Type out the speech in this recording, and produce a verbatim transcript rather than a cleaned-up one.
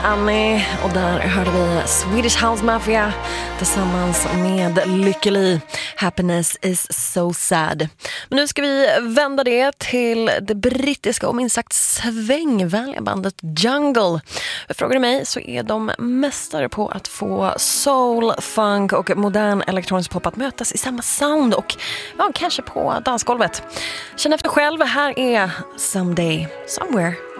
Annie, och där hörde vi Swedish House Mafia tillsammans med Lykke Li. Happiness is so sad. Men nu ska vi vända det till det brittiska och minst sagt svängvänliga bandet Jungle. Frågar du mig så är de mästare på att få soul, funk och modern elektronisk pop att mötas i samma sound och ja, kanske på dansgolvet. Känn efter själv, här är Someday, Somewhere.